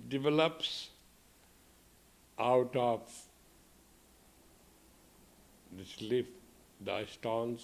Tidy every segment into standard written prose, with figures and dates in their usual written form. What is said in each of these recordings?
develops out of this leaf, the stones.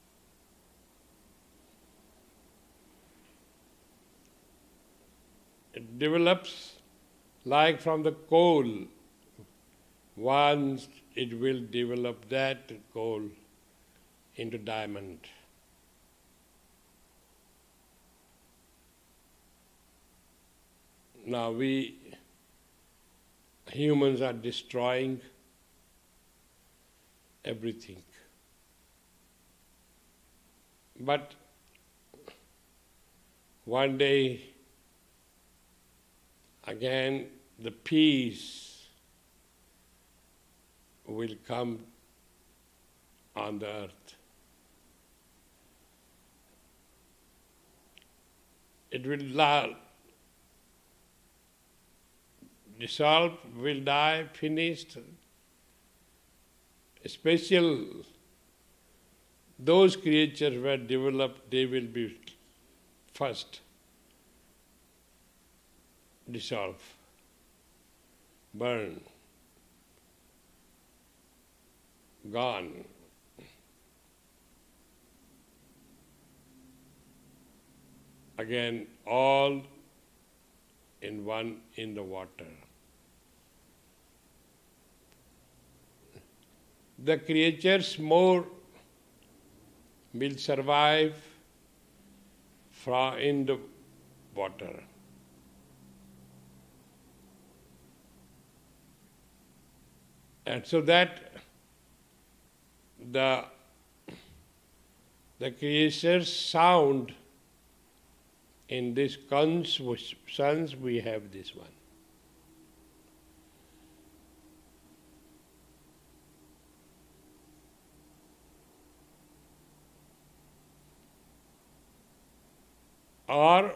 It develops like from the coal. Once it will develop that coal into diamond. Now we humans are destroying everything. But one day again the peace will come on the earth. It will dissolve, will die, finished. Special, those creatures were developed, they will be first dissolve, burn, gone. Again, all in one in the water. The creatures more will survive in the water. And so that the creature's sound in this suns we have this one. Or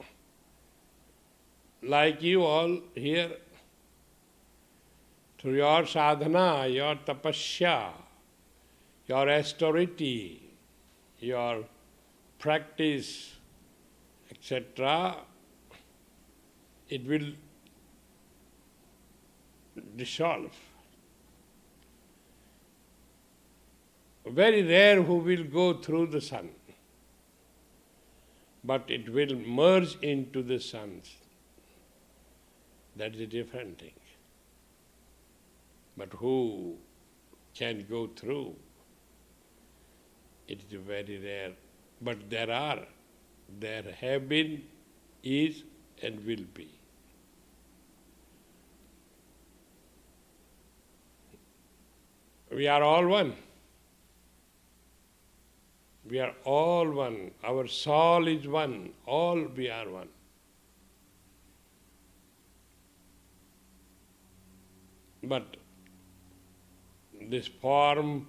like you all here, through your sadhana, your tapasya, your austerity, your practice, etc., it will dissolve. Very rare who will go through the sun, but it will merge into the sun. That is a different thing. But who can go through? It is very rare. But there have been, is, and will be. We are all one. We are all one. Our soul is one. All we are one. But this form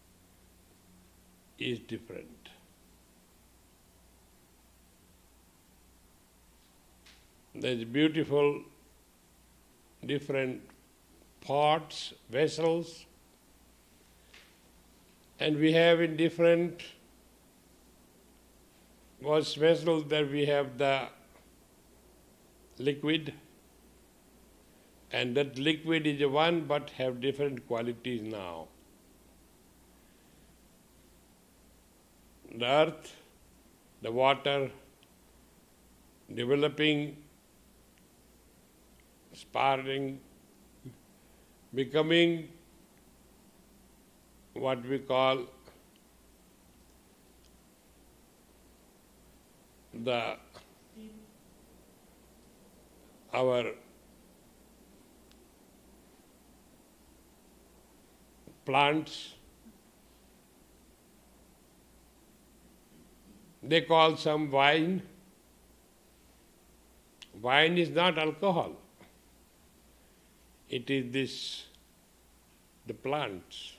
is different. There's beautiful, different pots, vessels, and we have in different vessels that we have the liquid, and that liquid is one but have different qualities now. The earth, the water, developing, sparring, becoming what we call our plants. They call some wine. Wine is not alcohol. It is the plants.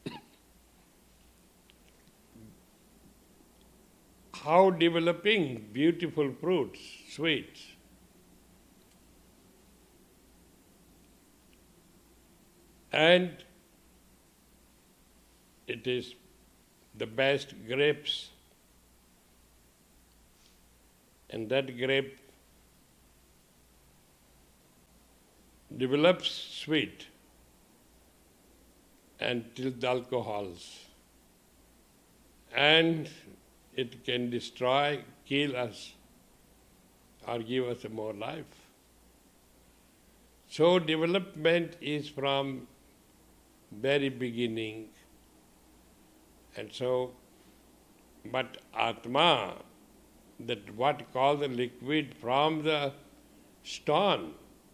How developing beautiful fruits, sweets. And it is the best grapes. And that grape develops sweet and till the alcohols. And it can destroy, kill us, or give us more life. So development is from very beginning. And so, but Atma, that what called the liquid from the stone,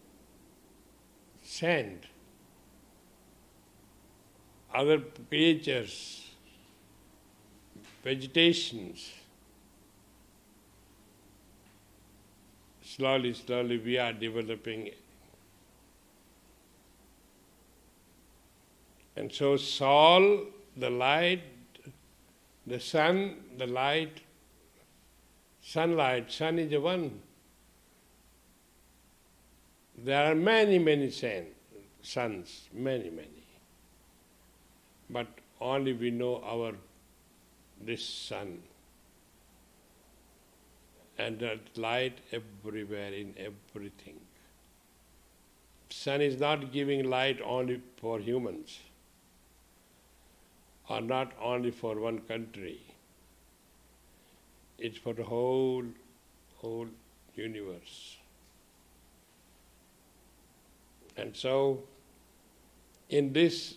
sand, other creatures, vegetations, slowly, slowly we are developing it. And so soul, the light, the sun, the light, sunlight, sun is the one. There are many, many suns, many, many. But only we know this sun. And that light everywhere in everything. Sun is not giving light only for humans, or not only for one country. It's for the whole universe. And so, in this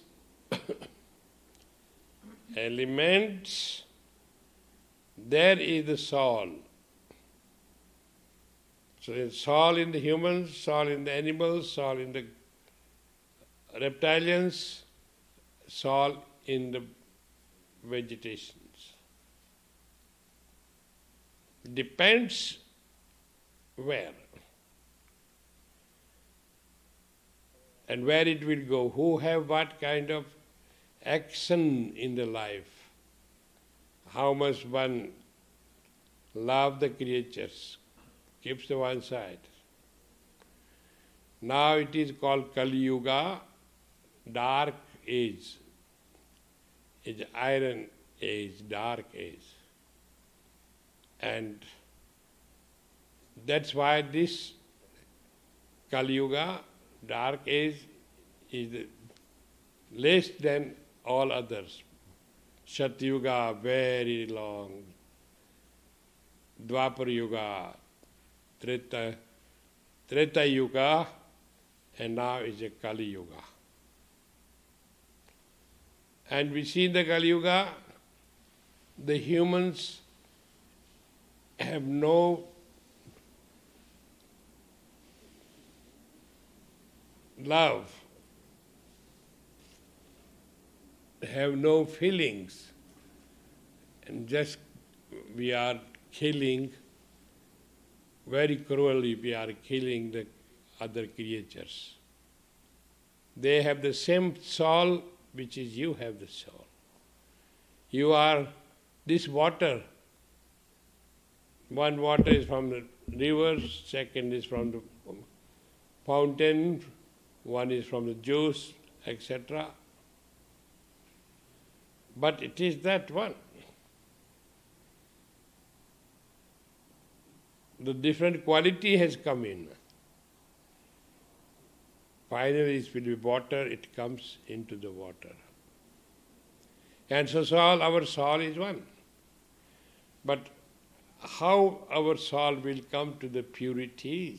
elements, there is the soul. So there's soul in the humans, soul in the animals, soul in the reptilians, soul in the vegetations. Depends where and where it will go, who have what kind of action in the life, how much one love the creatures, keeps to one side. Now it is called Kali Yuga, dark age. It's iron age, dark age. And that's why this Kali Yuga, dark age, is less than all others. Satyuga, very long. Dwapar Yuga, Treta Yuga, and now is a Kali Yuga. And we see in the Kali Yuga, the humans have no love, have no feelings, and just we are killing, very cruelly we are killing the other creatures. They have the same soul which is you have the soul. You are this water. One water is from the river, second is from the fountain, one is from the juice, etc. But it is that one. The different quality has come in. Finally it will be water, it comes into the water. And so our soul is one. But how our soul will come to the purities?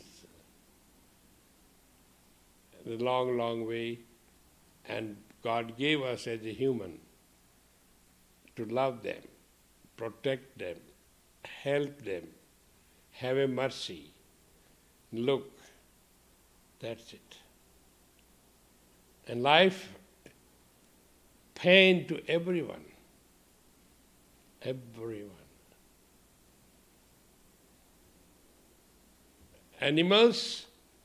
The long, long way. And God gave us as a human to love them, protect them, help them, have a mercy. Look, that's it. And life, pain to everyone. Everyone. Animals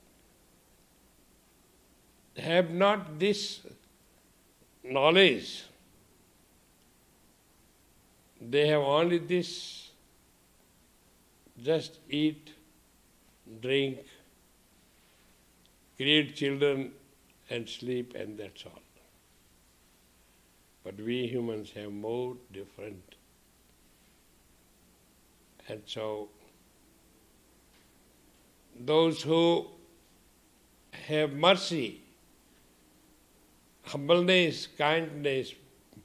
have not this knowledge. They have only this, just eat, drink, create children and sleep, and that's all. But we humans have more different. And so those who have mercy, humbleness, kindness,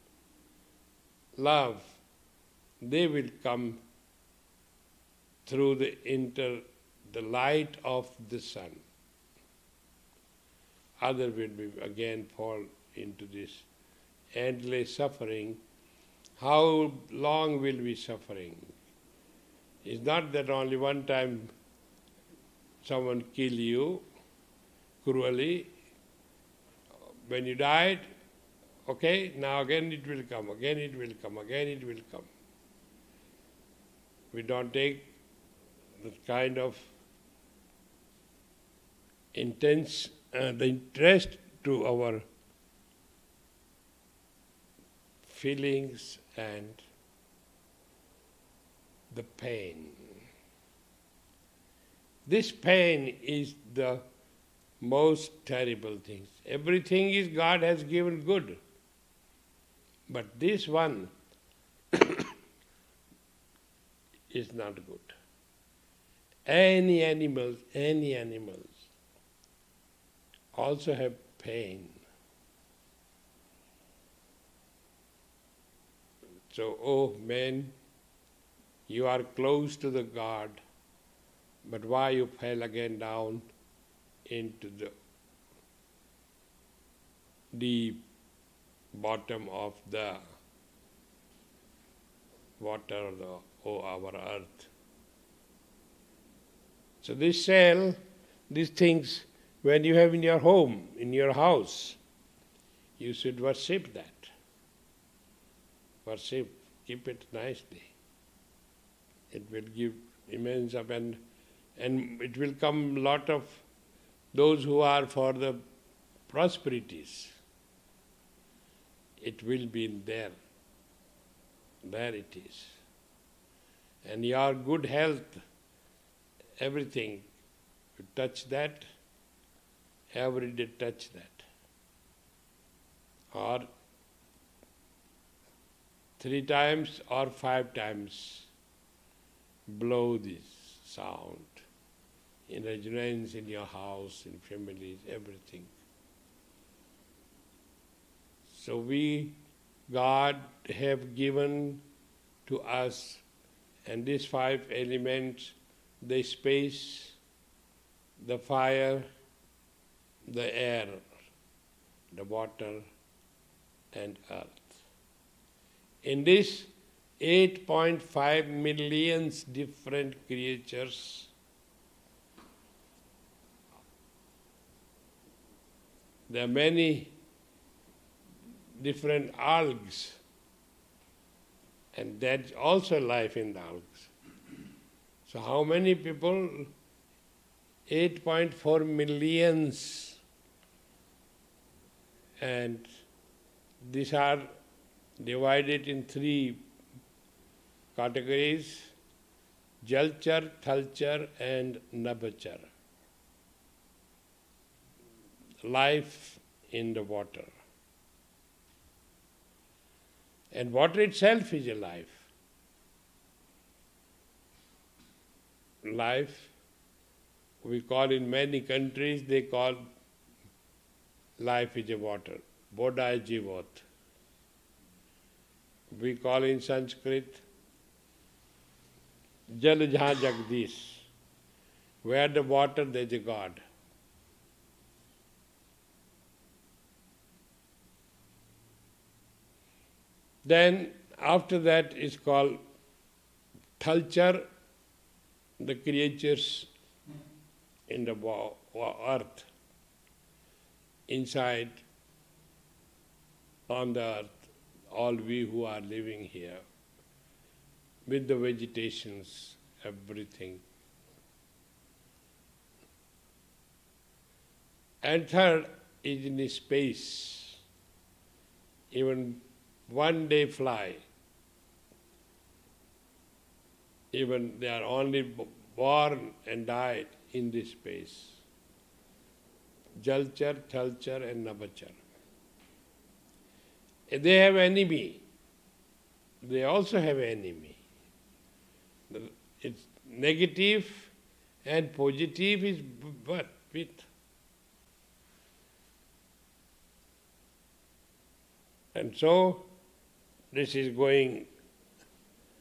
love, they will come through the light of the sun. Other will be again fall into this endless suffering. How long will we suffering? It's not that only one time someone kill you cruelly. When you died, okay, now again it will come, again it will come, again it will come. We don't take that kind of intense the interest to our feelings and the pain. This pain is the most terrible thing. Everything is God has given good. But this one is not good. Any animals also have pain. So, oh man, you are close to the God, but why you fell again down into the deep bottom of the water, our earth. So this cell, these things, when you have in your home, in your house, you should worship that. Worship, keep it nicely. It will give immense up and it will come lot of those who are for the prosperities. It will be in there. There it is. And your good health, everything, you touch that, every day touch that. Or 3 times or 5 times blow this sound in resonance in your house, in families, everything. So God have given to us, and these 5 elements, the space, the fire, the air, the water, and earth. In this 8.5 million different creatures, there are many different algae, and that's also life in the algae. So how many people? 8.4 millions, and these are divided in 3 categories: Jalchar, Thalchar, and Nabhachar. Life in the water. And water itself is a life. Life, we call in many countries, they call life is a water. Bodha Jivat. We call in Sanskrit Jal Jahan Jagdish. Where the water, there is a God. Then after that is called Thalchar, the creatures in the earth, inside, on the earth, all we who are living here, with the vegetations, everything. And third is in space, even one day fly, even they are only born and died in this space. Jalchar, Thalchar and Nabhachar. They have enemy. They also have enemy. It's negative and positive is with. And so this is going